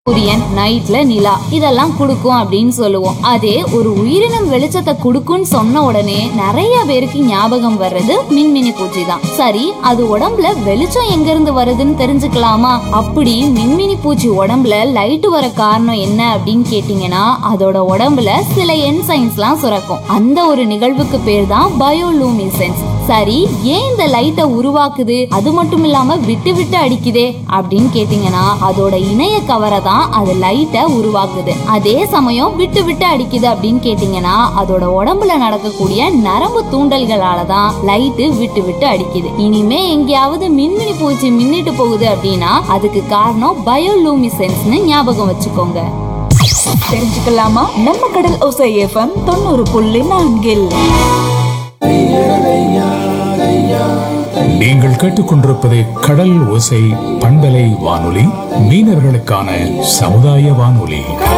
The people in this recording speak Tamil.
சூரியன், நைட்ல நிலா இதெல்லாம் கொடுக்கும் அப்படின்னு சொல்லுவோம். அதே ஒரு உயிரினம் வெளிச்சத்தை கொடுக்கும்னு சொன்ன உடனே நிறைய பேருக்கு ஞாபகம் வர்றது மின்மினி பூச்சி தான். சரி, அது உடம்புல வெளிச்சம் எங்க இருந்து வருதுன்னு தெரிஞ்சுக்கலாமா? அப்படி மின்மினி பூச்சி உடம்புல லைட் வர காரணம் என்ன அப்படின்னு கேட்டீங்கன்னா, அதோட உடம்புல சில என்சைம்ஸ்லாம் சுரக்கும். அந்த ஒரு நிகழ்வுக்கு பேர் தான் பயோலூமினெசன்ஸ். சரி, ஏன் இந்த லைட்டை உருவாக்குது, அது மட்டும் இல்லாம விட்டு விட்டு அடிக்குதே அப்படின்னு கேட்டீங்கன்னா, அதோட இணைய கவரை தான் அது லைட்டை உருவாக்குது. அதே சமயம் விட்டு விட்டு அடிக்குது அப்படின்னு கேட்டீங்கன்னா, அதோட உடம்புல நடக்கக்கூடிய நரம்பு தூண்டல்களால தான் லைட்டு விட்டு விட்டு அடிக்குது. இனிமே எங்கேயாவது மின்மினி பூச்சி மின்னிட்டு போகுது அப்படின்னா அதுக்கு காரணம் பயோலூமினெசன்ஸ்னு ஞாபகம் வச்சுக்கோங்க. தெரிஞ்சுக்கலாமா? நம்ம கடல் ஓசை எஃப்எம் 90.4. நீங்கள் கேட்டுக்கொண்டிருப்பது கடல் ஓசை பண்பலை வானொலி, மீனவர்களுக்கான சமுதாய வானொலி.